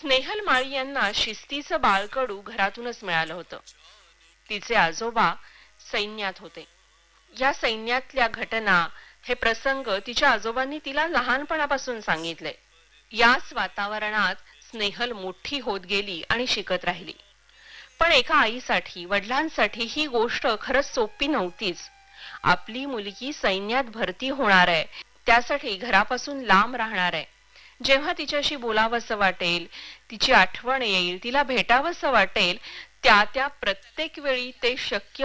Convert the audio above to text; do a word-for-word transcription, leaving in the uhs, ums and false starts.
स्नेहल माळी यांना शिस्तीचं बाळकडू घरातूनच मिळालं होतं. तिचे आजोबा सैन्यात होते. या सैन्यातल्या घटना, हे प्रसंग तिच्या आजोबांनी तिला लहानपणापासून सांगितले. याच वातावरणात स्नेहल मोठी होत गेली आणि शिकत राहिली. पण एका आईसाठी, वडिलांसाठी ही गोष्ट खरंच सोपी नव्हतीच. आपली मुलगी सैन्यात भरती होणार आहे, त्यासाठी घरापासून लांब राहणार आहे. जेव्हा तिच्याशी बोलावंसं वाटेल, तिची आठवण येईल, तिला भेटावंसं वाटेल, त्या त्या प्रत्येक वेळी ते शक्य